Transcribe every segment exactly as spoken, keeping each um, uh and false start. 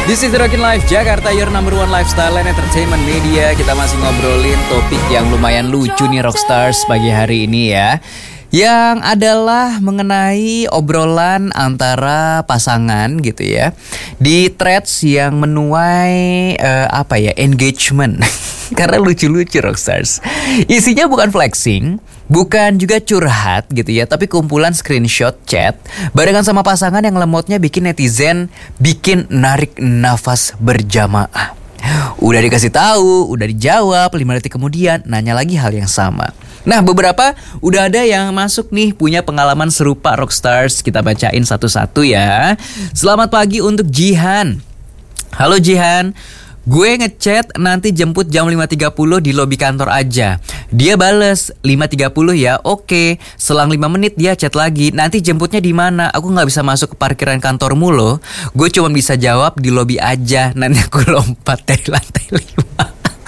This is the Rockin' Life Jakarta, your number one lifestyle and entertainment media. Kita masih ngobrolin topik yang lumayan lucu nih Rockstars pagi hari ini ya, yang adalah mengenai obrolan antara pasangan gitu ya, di threads yang menuai uh, apa ya, engagement. Karena lucu-lucu Rockstars. Isinya bukan flexing, bukan juga curhat gitu ya, tapi kumpulan screenshot chat barengan sama pasangan yang lemotnya bikin netizen bikin narik nafas berjamaah. Udah dikasih tahu, udah dijawab, lima detik kemudian nanya lagi hal yang sama. Nah, beberapa udah ada yang masuk nih punya pengalaman serupa Rockstars. Kita bacain satu-satu ya. Selamat pagi untuk Jihan. Halo Jihan, gue ngechat nanti jemput jam lima tiga puluh di lobi kantor aja. Dia bales lima tiga puluh ya, oke. Selang lima menit dia chat lagi, nanti jemputnya di mana? Aku gak bisa masuk ke parkiran kantormu loh. Gue cuma bisa jawab di lobi aja. Nanti aku lompat dari lantai lima.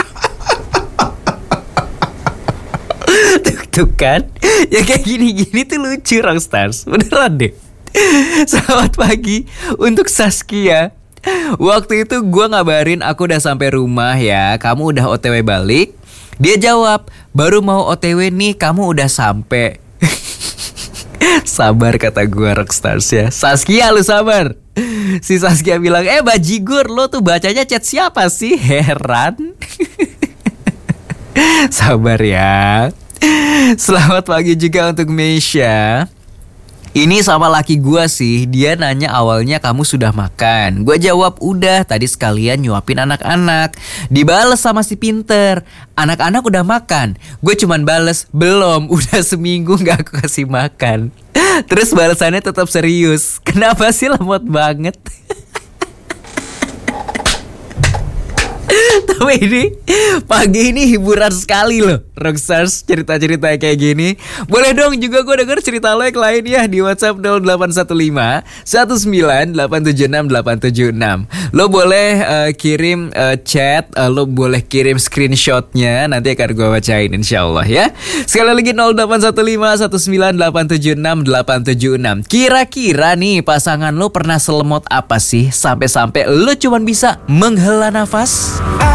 Tuh kan, ya kayak gini-gini tuh lucu Rockstars. Beneran deh. Selamat pagi untuk Saskia. Waktu itu gue ngabarin aku udah sampai rumah ya, kamu udah O T W balik? Dia jawab, baru mau O T W nih, kamu udah sampai. Sabar kata gue Rockstars ya. Saskia lu sabar. Si Saskia bilang, eh bajigur lo tuh bacanya chat siapa sih? Heran. Sabar ya. Selamat pagi juga untuk Meisha. Ini sama laki gue sih, dia nanya awalnya kamu sudah makan. Gue jawab udah, tadi sekalian nyuapin anak-anak. Dibales sama si pinter, anak-anak udah makan. Gue cuman bales, belum, udah seminggu gak aku kasih makan. Terus balesannya tetap serius. Kenapa sih lemot banget? Tapi ini pagi ini hiburan sekali loh Rockstars, cerita-cerita kayak gini. Boleh dong juga gue denger cerita lo yang lain ya di WhatsApp nol delapan satu lima satu sembilan delapan tujuh enam delapan tujuh enam. Lo boleh uh, kirim uh, chat, uh, lo boleh kirim screenshotnya, nanti akan gue bacain insyaallah ya. Sekali lagi nol delapan satu lima satu sembilan delapan tujuh enam delapan tujuh enam. Kira-kira nih pasangan lo pernah selemot apa sih sampai-sampai lo cuman bisa menghela nafas?